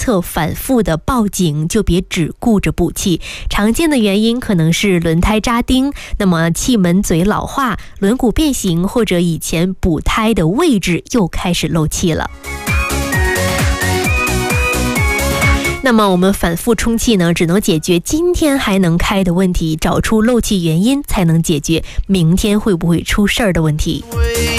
侧反复的报警，就别只顾着补气。常见的原因可能是轮胎扎钉，那么气门嘴老化、轮毂变形，或者以前补胎的位置又开始漏气了。那么我们反复充气呢，只能解决今天还能开的问题，找出漏气原因，才能解决明天会不会出事儿的问题。